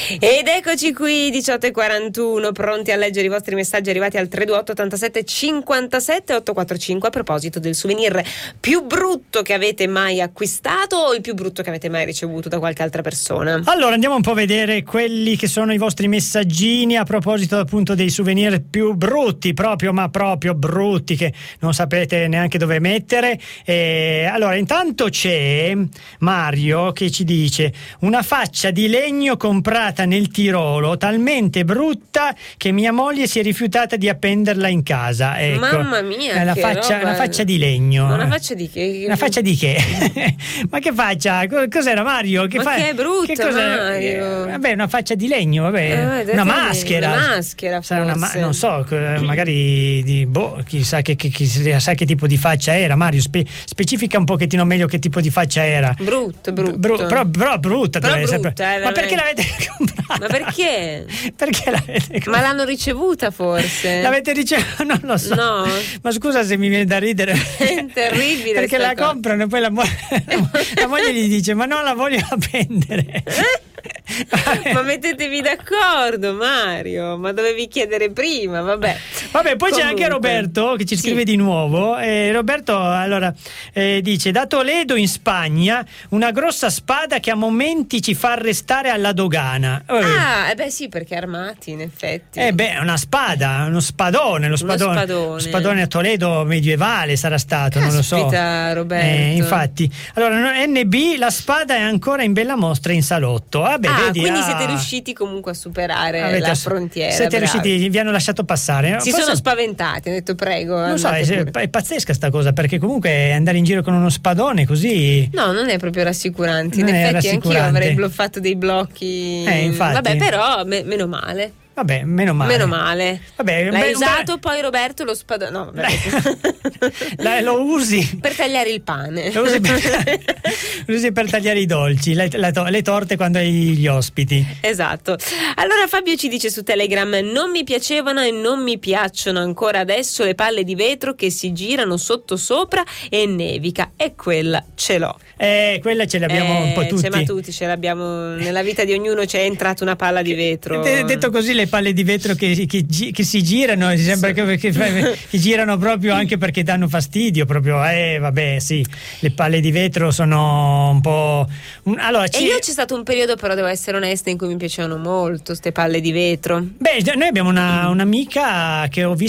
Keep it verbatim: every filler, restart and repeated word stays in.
Ed eccoci qui, diciotto e quarantuno, pronti a leggere i vostri messaggi arrivati al tre due otto ottantasette cinquantasette ottocentoquarantacinque a proposito del souvenir più brutto che avete mai acquistato o il più brutto che avete mai ricevuto da qualche altra persona. Allora andiamo un po' a vedere quelli che sono i vostri messaggini a proposito appunto dei souvenir più brutti, proprio ma proprio brutti, che non sapete neanche dove mettere. E allora intanto c'è Mario che ci dice: una faccia di legno comprata nel Tirolo, talmente brutta che mia moglie si è rifiutata di appenderla in casa. Ecco, mamma mia, è la che faccia, roba. una faccia di legno. Ma una faccia di che? Una faccia di che? Ma che faccia? Cos'era, Mario? Che ma fa... che è brutto, che cos'era? Mario? Vabbè, una faccia di legno, vabbè, eh, una maschera. Una maschera, sarà una ma- forse. non so, magari di boh, chissà che, che, chissà che tipo di faccia era. Mario, spe- specifica un pochettino meglio che tipo di faccia era. Brutto, brutto. Bru- però, però brutta, però brutta sempre. eh, Ma perché l'avete comprata? Ma perché? Perché l'avete comprata? Ma l'hanno ricevuta forse? L'avete ricevuta? Non lo so. No. Ma scusa se mi viene da ridere. È terribile. Perché la cosa. comprano e poi la, mo- la moglie gli dice: ma non la voglio appendere. Ma mettetevi d'accordo, Mario, ma dovevi chiedere prima, vabbè. Vabbè, poi Comunque. c'è anche Roberto che ci scrive sì. di nuovo. Eh, Roberto allora eh, dice: da Toledo in Spagna una grossa spada che a momenti ci fa arrestare alla dogana. Eh. Ah, eh beh sì, perché armati in effetti. Eh beh, una spada, uno spadone, lo spadone, uno spadone. Lo spadone a Toledo medievale sarà stato, Caspita, non lo so. Roberto. Eh, infatti. Allora, N B, la spada è ancora in bella mostra in salotto. Vabbè, ah, vedi, quindi ah, siete riusciti comunque a superare avete, la frontiera. Siete bravi. riusciti, vi hanno lasciato passare. Si Forse, sono spaventati, hanno detto prego. Non so, è, è pazzesca sta cosa, perché comunque andare in giro con uno spadone così. No, non è proprio rassicurante. In non effetti rassicurante. anch'io avrei bluffato dei blocchi. Eh, infatti. Vabbè, però me- meno male. Vabbè, meno male. Meno male. Vabbè, L'hai beh, usato beh, poi Roberto lo spadone. No, vabbè. La, lo usi per tagliare il pane. Lo usi per, lo usi per tagliare i dolci, le, le, le torte quando hai gli ospiti. Esatto. Allora Fabio ci dice su Telegram: non mi piacevano e non mi piacciono ancora adesso le palle di vetro che si girano sotto sopra e nevica, e quella ce l'ho. Eh, quella ce l'abbiamo eh, un po' tutti. Cioè, ma tutti ce l'abbiamo, nella vita di ognuno c'è entrata una palla di vetro. D- detto così, le palle di vetro che, che, che si girano, sembra che, che, che girano proprio anche perché danno fastidio, proprio, eh vabbè sì, le palle di vetro sono un po'... Allora, e ci... io c'è stato un periodo, però devo essere onesta, in cui mi piacevano molto ste palle di vetro. Beh, noi abbiamo una, un'amica che ho visto